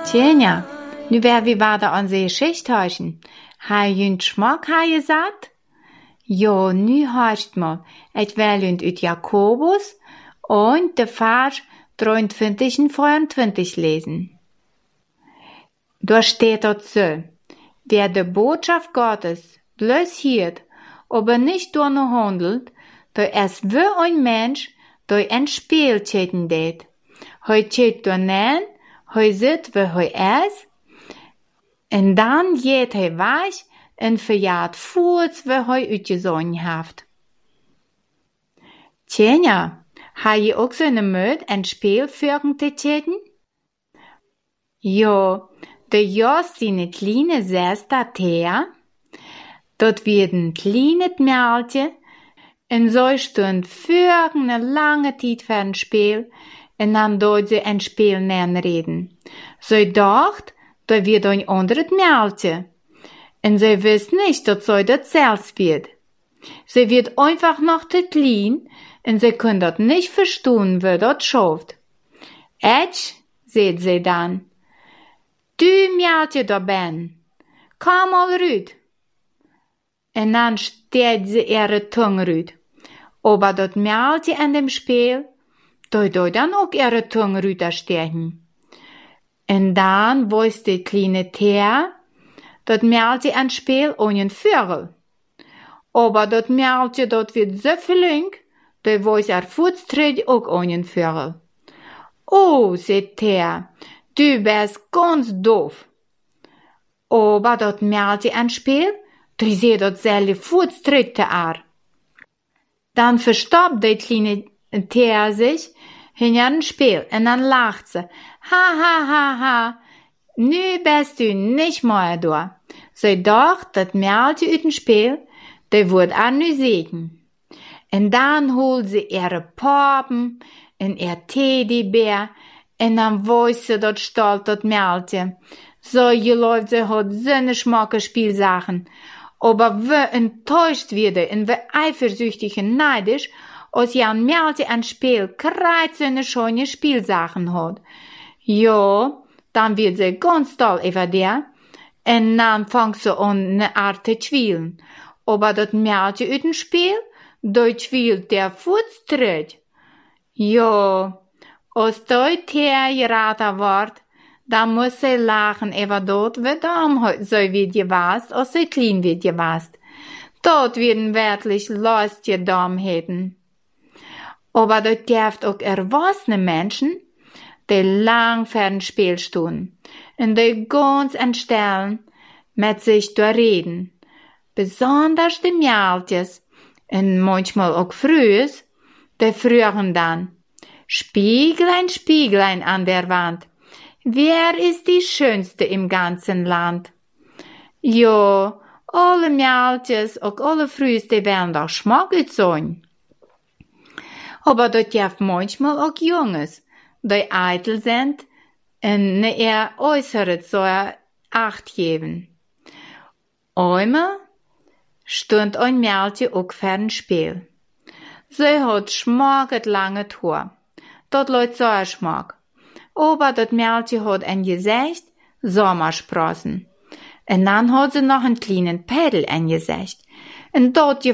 Tjenja, nu wär vi weiter an se Geschichthaschen. Ha jünt Schmack ha gesagt? Jo, nu hast mal, et wählt ut Jakobus und de Vers 23 und 24 lesen. Da steht dort so, wer de Botschaft Gottes bloß hiert, aber nicht danach handelt, da es wie ein Mensch, da ein Spiel täten det. Hoi tät da nein, hoi sit wie hoi es, en dann geht hoi weg en verjaart voort wie hoi uitgezogen haft. Tjenja, ha je ook zo'n moed en Spiel führen te täten? Jo, de Jos seine kleine Schwester Thea, dort wird ein kleines Mädchen, en so stund für eine lange Zeit für ein Spiel, en dann dort sie ein Spiel nähen reden. So dacht, da wird ein anderes Mädchen. En sie wisst nicht, dass sie das selbst wird. Sie wird einfach noch zu klein, en sie können das nicht verstehen, wie das schafft. Etsch, seht sie dann, du Mädchen da ben, komm mal rüt. En dann steht sie ihre Tongue rüt. Aber das Mädchen an dem Spiel, da dann auch ihre Tongue rüt stechen. En dann weiß die kleine Thea, das Mädchen an Spiel ohne Vögel. Aber das Mädchen dort wird so flink, da weiß Fußtritt auch ohne Vögel. Oh, sagt Thea, du bist ganz doof. Aber das Mädchen an Spiel, da sieht das selbe Fußtritte an. Dann verstoppt die kleine Thea sich hinter dem Spiel und dann lacht sie. Ha, ha, ha, ha. Nu bist du nicht mehr da. Sie dacht, das Mädchen aus dem Spiel, der wird an nu sehen. Und dann holt sie ihre Pappen und ihr Teddybär und dann weiß sie dort stolz das Mädchen. So geläuft sie hat so eine schmacke Spielsachen. Aber wie enttäuscht wird und wie eifersüchtig und neidisch, als ja ein Mädchen an Spiel kreuz so eine schöne Spielsachen hat. Ja, dann wird sie ganz toll über der, und dann fängt sie an, eine Art zu spielen. Aber das Mädchen aus dem Spiel, da spielt der Fußtritt. Ja, als dort Thea geraten wird, dann muss sie lachen über dort, wie Dam so wird gewasst, als sie klein wird gewasst. Dort werden wirklich lustige Dummheiten. Aber dort darf auch erwachsene Menschen, die lang für ein Spiel stehen, und die ganz entstellen, mit sich reden. Besonders die Mädchen, und manchmal auch Frühs, die frühen dann. Spieglein, Spieglein an der Wand, wer ist die Schönste im ganzen Land? Jo, alle Mädchen, auch alle Frühs, die werden doch schmackig sein. Aber dort darf manchmal auch Jungs, die eitel sind, und ne eher äußere so Acht geben. Einmal stund ein Mädchen auch für ein Spiel. Sie hat schmackig lange Haar. Dort läuft so ein Schmack. Aber das Mädchen hat ein Gesicht, Sommersprossen. Und dann hat sie noch einen kleinen Pedel ein Gesicht. Und dort